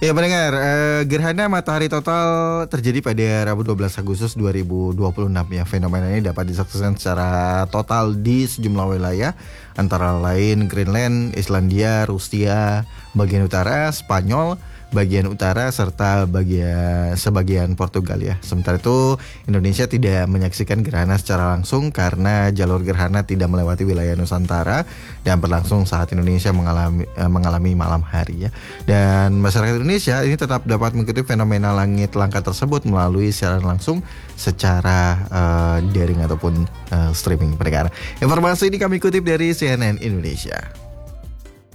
Ya pendengar, gerhana matahari total terjadi pada Rabu 12 Agustus 2026 ya. Fenomena ini dapat disaksikan secara total di sejumlah wilayah antara lain Greenland, Islandia, Rusia, bagian utara, Spanyol, bagian utara serta sebagian Portugal ya. Sementara itu Indonesia tidak menyaksikan gerhana secara langsung karena jalur gerhana tidak melewati wilayah Nusantara dan berlangsung saat Indonesia mengalami malam hari ya. Dan masyarakat Indonesia ini tetap dapat mengikuti fenomena langit langka tersebut melalui siaran langsung secara daring ataupun streaming pendengar. Informasi ini kami kutip dari CNN Indonesia.